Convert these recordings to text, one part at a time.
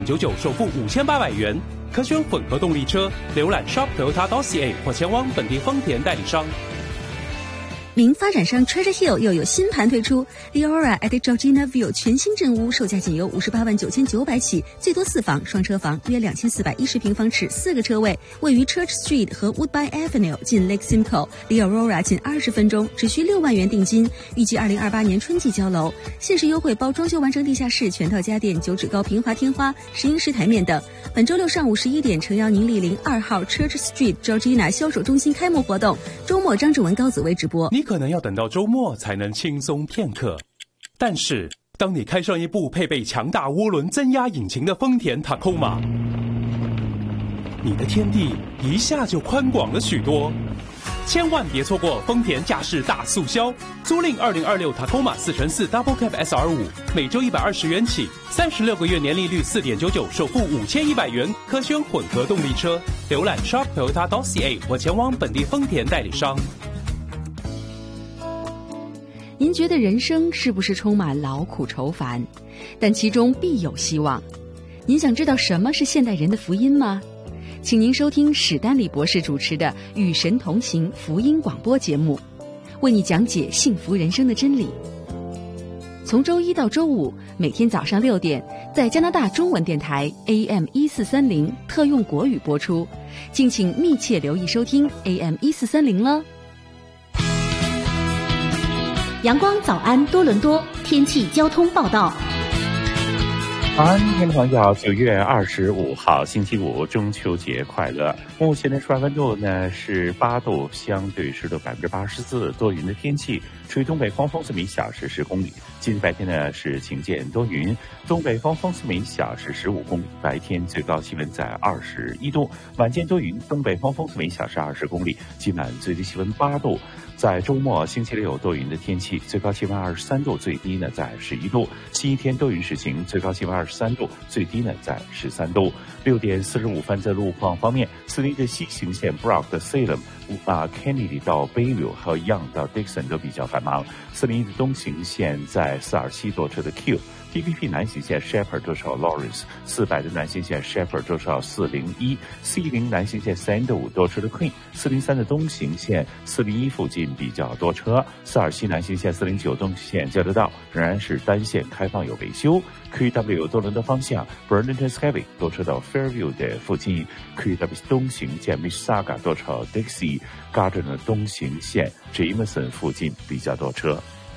99首付5800元，可选混合动力车。浏览 shop.toyota.ca 或前往本地丰田代理商。 名发展商 Treasure Hill 又有新盘推出 Leora at Georgina View 全新镇屋，售价仅由589900起，最多4房双车房，约2410平方尺，4个车位，位于 Church Street 和 Woodbine Avenue， 近 Lake Simcoe， 离 Aurora 仅20分钟，只需6万元定金，预计2028年春季交楼，限时优惠包装修完成地下室、全套家电、9指高平滑天花、石英石台面等。本周六上午11点，诚邀您莅临2号 Church Street Georgina 销售中心开幕活动，周末张志文、高紫薇直播。 你可能要等到周末才能轻松片刻，但是当你开上一部配备强大涡轮增压引擎的丰田Tacoma，你的天地一下就宽广了许多。千万别错过丰田驾驶大促销，租赁2026 Tacoma 4x4 Double Cab SR5，每周120元起，36个月年利率4.99%，首付5100元，可选混合动力车。浏览 shop.toyota.ca 或前往本地丰田代理商。 您觉得人生是不是充满劳苦愁烦？但其中必有希望。您想知道什么是现代人的福音吗？请您收听史丹利博士主持的《与神同行》福音广播节目，为你讲解幸福人生的真理。从周一到周五，每天早上6点，在加拿大中文电台 AM1430特用国语播出，敬请密切留意收听 AM1430 了。 阳光早安多伦多天气交通报道。 早安，听众朋友，9月25号星期五，中秋节快乐。目前的室外温度呢是8度，相对湿度84%，多云的天气，吹东北风4米，小时10公里。今日白天呢是晴间多云，东北风4米，小时15公里。白天最高气温在21度，晚间多云，东北风4米，小时20公里。今晚最低气温8度。在周末星期六多云的天气，最高气温23度，最低呢在11度。星期天多云时晴，最高气温23度，最低呢在13度。6点45分，在路况方面，四零的西行线 Brock 的 Salem、Kennedy 到 Bayview 和 Young 到 Dixon 都比较繁忙。401的东行线在427多车的 Q。TPP 南行线 Shepherd 多少 Lawrence，400的南行线 Shepherd 多少401，410南行线305多车的 Queen，403的东行线401附近比较多车，427南行线409东行线交流道仍然是单线开放有维修。QW 多伦多方向 Burlington Skyway 多车到 Fairview 的附近，QW 东行线 Mississauga 多车 Dixie Garden 的东行线 Jameson 附近比较多车。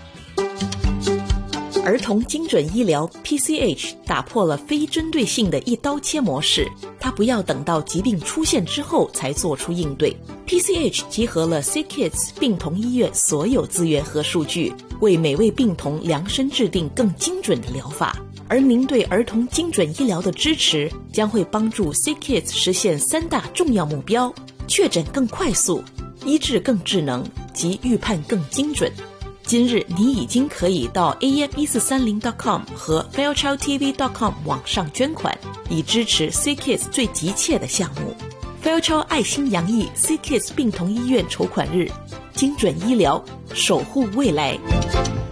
儿童精准医疗 PCH 打破了非针对性的一刀切模式，它不要等到疾病出现之后才做出应对。PCH 集合了 SickKids 病童医院所有资源和数据，为每位病童量身制定更精准的疗法。而您对儿童精准医疗的支持，将会帮助 SickKids 实现3大重要目标：确诊更快速、医治更智能及预判更精准。今日你已经可以到 am1430.com 和 fairchildtv.com 网上捐款，以支持 SickKids 最急切的项目。Fairchild 爱心洋溢 SickKids 病童医院筹款日，精准医疗，守护未来。